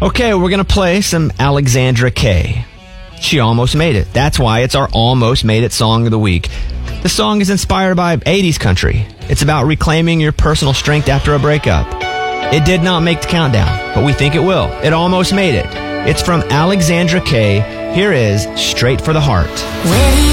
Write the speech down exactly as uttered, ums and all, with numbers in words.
Okay, we're going to play some Alexandra Kay. She almost made it. That's why it's our Almost Made It song of the week. The song is inspired by eighties country. It's about reclaiming your personal strength after a breakup. It did not make the countdown, but we think it will. It almost made it. It's from Alexandra Kay. Here is Straight for the Heart.